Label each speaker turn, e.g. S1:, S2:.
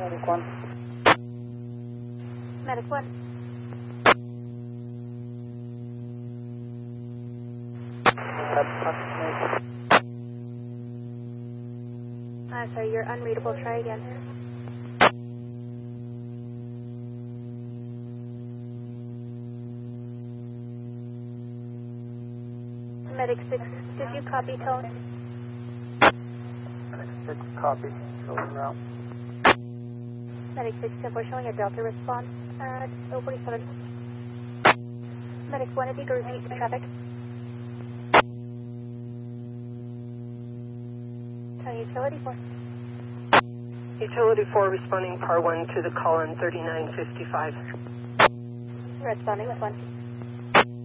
S1: Medic 1.
S2: Medic 1. Sorry, you're unreadable. Try again. Medic 6, did you copy tone?
S1: Medic 6, copy. Showing route.
S2: Medic 6, we're showing a Delta response at 047. Medic 1, if you could repeat the traffic. Utility 4.
S3: Utility 4 responding par 1 to the call on 3955.
S2: Responding with 1.